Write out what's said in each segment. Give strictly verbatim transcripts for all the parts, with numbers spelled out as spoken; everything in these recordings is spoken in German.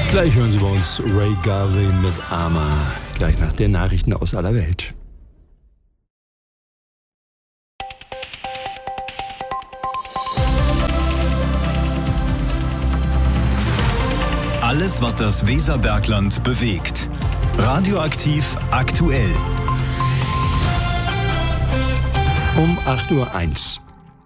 Gleich hören Sie bei uns Ray Garvey mit Ama, gleich nach den Nachrichten aus aller Welt. Alles, was das Weserbergland bewegt. Radioaktiv aktuell. Um acht Uhr eins.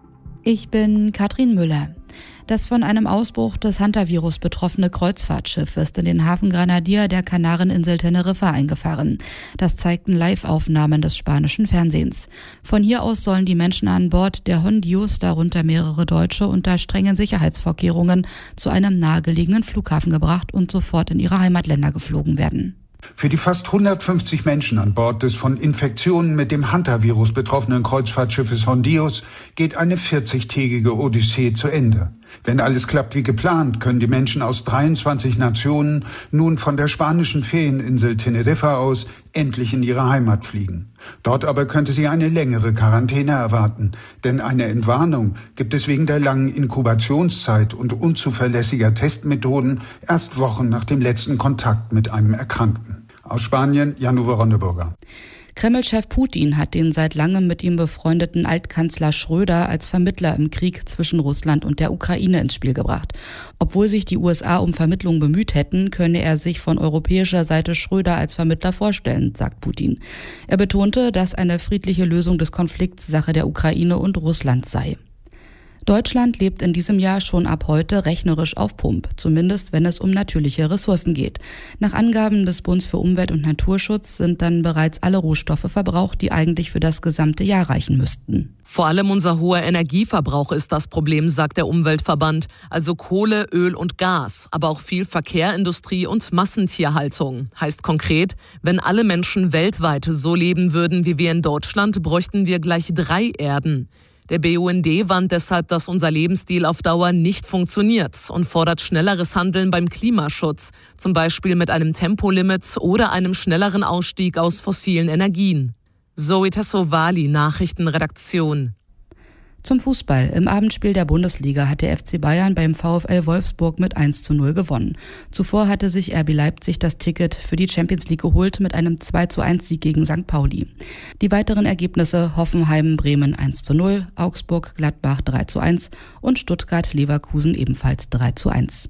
Ich bin Katrin Müller. Das von einem Ausbruch des Hantavirus betroffene Kreuzfahrtschiff ist in den Hafen Granadilla der Kanareninsel Teneriffa eingefahren. Das zeigten Live-Aufnahmen des spanischen Fernsehens. Von hier aus sollen die Menschen an Bord der Hondius, darunter mehrere Deutsche, unter strengen Sicherheitsvorkehrungen zu einem nahegelegenen Flughafen gebracht und sofort in ihre Heimatländer geflogen werden. Für die fast hundertfünfzig Menschen an Bord des von Infektionen mit dem Hantavirus betroffenen Kreuzfahrtschiffes Hondius geht eine vierzigtägige Odyssee zu Ende. Wenn alles klappt wie geplant, können die Menschen aus dreiundzwanzig Nationen nun von der spanischen Ferieninsel Teneriffa aus endlich in ihre Heimat fliegen. Dort aber könnte sie eine längere Quarantäne erwarten, denn eine Entwarnung gibt es wegen der langen Inkubationszeit und unzuverlässiger Testmethoden erst Wochen nach dem letzten Kontakt mit einem Erkrankten. Aus Spanien, Jan-Uwe Ronneburger. Kreml-Chef Putin hat den seit langem mit ihm befreundeten Altkanzler Schröder als Vermittler im Krieg zwischen Russland und der Ukraine ins Spiel gebracht. Obwohl sich die U S A um Vermittlung bemüht hätten, könne er sich von europäischer Seite Schröder als Vermittler vorstellen, sagt Putin. Er betonte, dass eine friedliche Lösung des Konflikts Sache der Ukraine und Russland sei. Deutschland lebt in diesem Jahr schon ab heute rechnerisch auf Pump, zumindest wenn es um natürliche Ressourcen geht. Nach Angaben des Bundes für Umwelt und Naturschutz sind dann bereits alle Rohstoffe verbraucht, die eigentlich für das gesamte Jahr reichen müssten. Vor allem unser hoher Energieverbrauch ist das Problem, sagt der Umweltverband. Also Kohle, Öl und Gas, aber auch viel Verkehr, Industrie und Massentierhaltung. Heißt konkret, wenn alle Menschen weltweit so leben würden wie wir in Deutschland, bräuchten wir gleich drei Erden. Der B U N D warnt deshalb, dass unser Lebensstil auf Dauer nicht funktioniert und fordert schnelleres Handeln beim Klimaschutz, zum Beispiel mit einem Tempolimit oder einem schnelleren Ausstieg aus fossilen Energien. Zoe Tassovali, Nachrichtenredaktion. Zum Fußball. Im Abendspiel der Bundesliga hat der F C Bayern beim VfL Wolfsburg mit eins zu null gewonnen. Zuvor hatte sich R B Leipzig das Ticket für die Champions League geholt mit einem zwei zu eins Sieg gegen Sankt Pauli. Die weiteren Ergebnisse: Hoffenheim-Bremen eins zu null, Augsburg-Gladbach drei zu eins und Stuttgart-Leverkusen ebenfalls drei zu eins.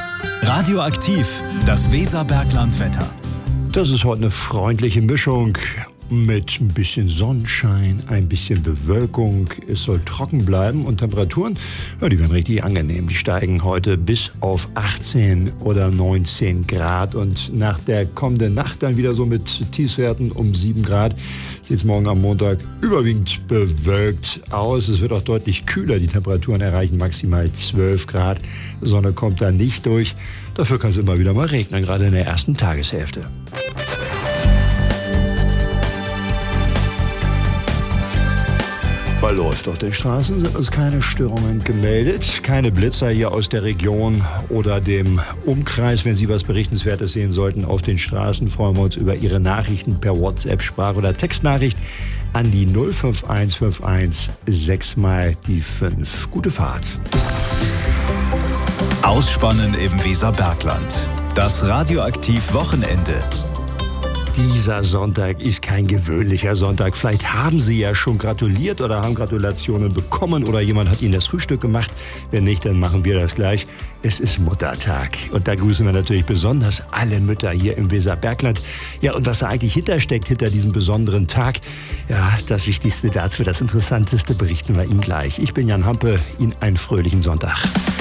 Radioaktiv, das Weserberglandwetter. Das ist heute eine freundliche Mischung mit ein bisschen Sonnenschein, ein bisschen Bewölkung. Es soll trocken bleiben und Temperaturen, ja, die werden richtig angenehm. Die steigen heute bis auf achtzehn oder neunzehn Grad und nach der kommenden Nacht dann wieder so mit Tiefstwerten um sieben Grad. Sieht es morgen am Montag überwiegend bewölkt aus. Es wird auch deutlich kühler. Die Temperaturen erreichen maximal zwölf Grad. Sonne kommt da nicht durch. Dafür kann es immer wieder mal regnen, gerade in der ersten Tageshälfte. Läuft auf den Straßen, sind uns keine Störungen gemeldet. Keine Blitzer hier aus der Region oder dem Umkreis. Wenn Sie was Berichtenswertes sehen sollten auf den Straßen, freuen wir uns über Ihre Nachrichten per WhatsApp, Sprach- oder Textnachricht an die null fünf eins fünf eins sechs mal die fünf. Gute Fahrt. Ausspannen im Weserbergland. Das Radioaktiv-Wochenende. Dieser Sonntag ist kein gewöhnlicher Sonntag. Vielleicht haben Sie ja schon gratuliert oder haben Gratulationen bekommen oder jemand hat Ihnen das Frühstück gemacht. Wenn nicht, dann machen wir das gleich. Es ist Muttertag und da grüßen wir natürlich besonders alle Mütter hier im Weserbergland. Ja, und was da eigentlich hintersteckt, hinter diesem besonderen Tag, ja, das Wichtigste dazu, das Interessanteste berichten wir Ihnen gleich. Ich bin Jan Hampe, Ihnen einen fröhlichen Sonntag.